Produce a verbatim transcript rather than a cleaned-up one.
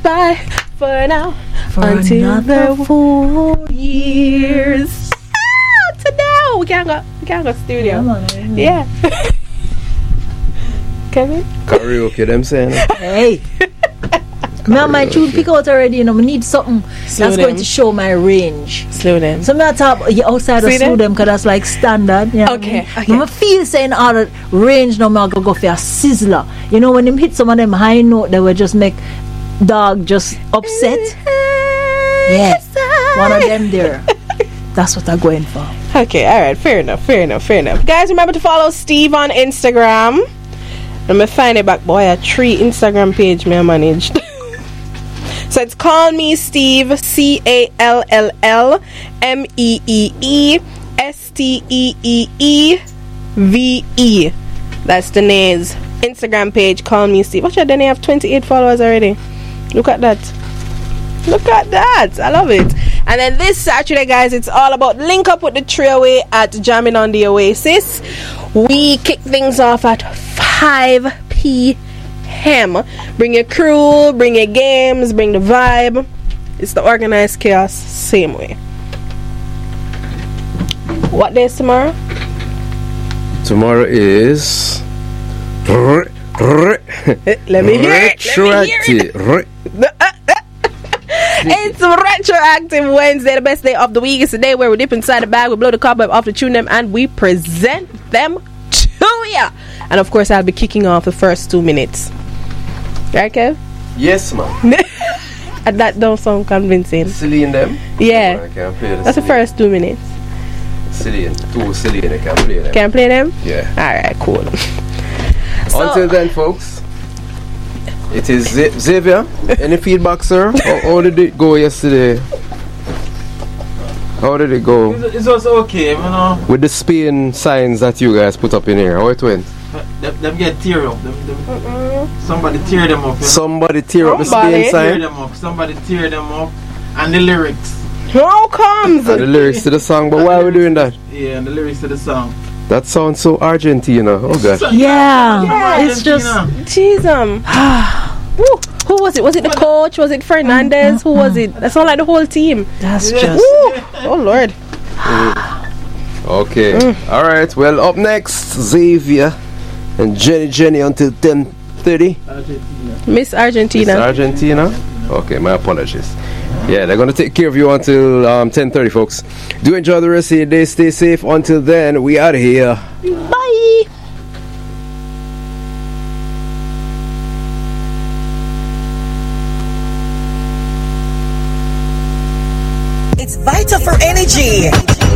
Bye for now. For until another the four years. Ah, to now. We can't go. We can't go studio. Yeah, man, yeah. Kevin. Karaoke, them saying. Hey. Me and my tune pick out already, you know. We need something Slow that's them. going to show my range. Slow them. So me I talk yeah, outside of See slow them? them because that's like standard. You know Okay, what I mean? okay. Me feel saying all the range now, me I go go for a sizzler. You know when them hit some of them high note, they will just make dog just upset. Yes, one of them there. That's what I'm going for. Okay, all right, fair enough, fair enough, fair enough. Guys, remember to follow Steve on Instagram. Let me find it back, boy. A three Instagram page me I managed. So it's Call Me Steve, C A L L L M E E E S T E E E V E. That's the name's Instagram page. Call Me Steve. Watch out, then you have twenty-eight followers already. Look at that. Look at that. I love it. And then this Saturday, guys, it's all about link up with the Treeway at Jamming on the Oasis. We kick things off at five p.m. Bring your crew, bring your games, bring the vibe. It's the organized chaos, same way. What day is tomorrow? Tomorrow is. Let me hear it. Let me hear it. It's Retroactive Wednesday, the best day of the week. It's the day where we dip inside the bag, we blow the cobweb off, the tune them, and we present them to ya. And of course, I'll be kicking off the first two minutes. Right, Kev? Yes, man. And that don't sound convincing. Silly in them? Yeah. I can't play the That's the silly. first two minutes. Silly in. Too silly in. I can't play them. Can I play them? Yeah. Alright, cool. So- Until then, folks, it is Z- Xavier. Any feedback, sir? how, how did it go yesterday? How did it go It, it was okay, you know. with the Spain signs that you guys put up in here? How it went? Them, them get tear up. Them, them, somebody tear them up. You know? Somebody tear up the Somebody. Spain Tear sign. them up. Somebody tear them up. And the lyrics. How comes? And the lyrics to the song, but why are we doing that? Yeah, and the lyrics to the song. That sounds so Argentina. Oh gosh. Yeah, Yeah, it's just Jeez, um. Woo. Who was it? Was it the coach? Was it Fernandez? Who was it? That's all like the whole team. that's Yeah. just Woo. Oh Lord. Okay. Mm. All right. Well, up next, Xavier and Jenny Jenny until ten thirty. Argentina. Miss Argentina. It's Argentina. Okay, my apologies. Yeah, they're gonna take care of you until um, ten thirty, folks. Do enjoy the rest of your day. Stay safe. Until then, we out of here. Bye. It's vital for energy.